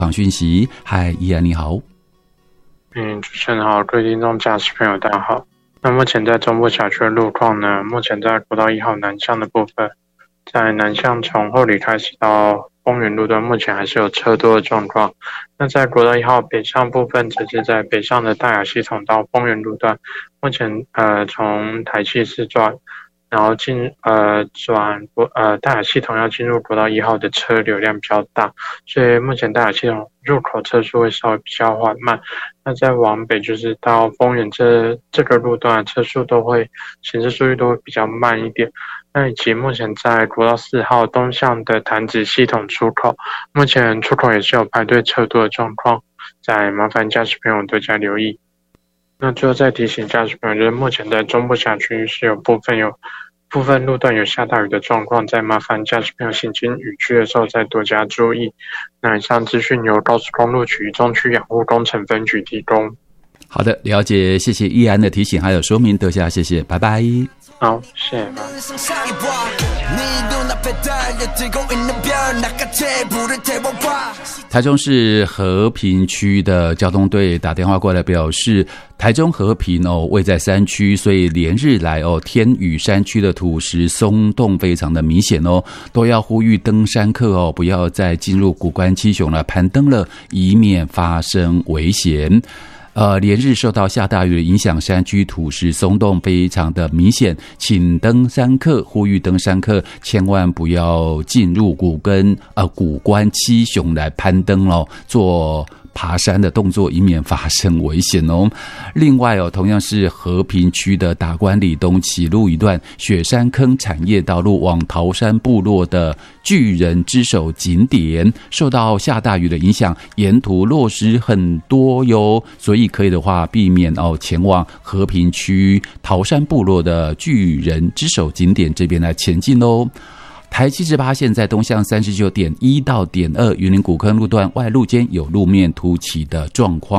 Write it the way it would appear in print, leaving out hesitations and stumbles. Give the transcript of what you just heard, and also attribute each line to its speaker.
Speaker 1: 访讯息。嗨，依然你好。
Speaker 2: 主持人好，各位听众驾驶朋友大家好。那目前在中部辖区的路况呢，目前在国道1号南向的部分，在南向从后里开始到丰原路段，目前还是有车多的状况。那在国道1号北向部分，则是在北向的大雅系统到丰原路段，目前从台七四转，然后转大雅系统要进入国道1号的车流量比较大，所以目前大雅系统入口车速会稍微比较缓慢。那再往北就是到丰原这个路段，车速行驶速率都会比较慢一点。那以及目前在国道4号东向的潭子系统出口，目前出口也是有排队车多的状况，再麻烦驾驶朋友多加留意。那最后再提醒驾驶朋友，就是目前在中部辖区是有部分路段有下大雨的状况，再麻烦驾驶朋友行经雨区的时候再多加注意。那以上资讯由高速公路局中区养护工程分局提供。
Speaker 1: 好的，了解，谢谢依然的提醒还有说明，多谢，谢谢，拜拜。
Speaker 2: 好，谢谢。
Speaker 1: 台中市和平区的交通队打电话过来表示，台中和平位在山区，所以连日来天雨山区的土石松动非常的明显都要呼吁登山客不要再进入谷关七雄了攀登了，以免发生危险。连日受到下大雨的影响，山区土石松动非常的明显，请呼吁登山客千万不要进入谷关七雄来攀登做爬山的动作，以免发生危险另外同样是和平区的达观里东起路一段雪山坑产业道路往桃山部落的巨人之手景点，受到下大雨的影响，沿途落石很多所以可以的话避免前往和平区桃山部落的巨人之手景点这边来前进台78线在东向39.1到点2云林古坑路段外路间有路面凸起的状况